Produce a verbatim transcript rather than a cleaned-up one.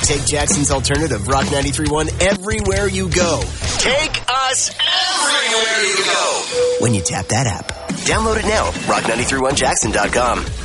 take Jackson's alternative, Rock ninety-three point one, everywhere you go. Take us everywhere you go when you tap that app. Download it now, rock nine three one jackson dot com.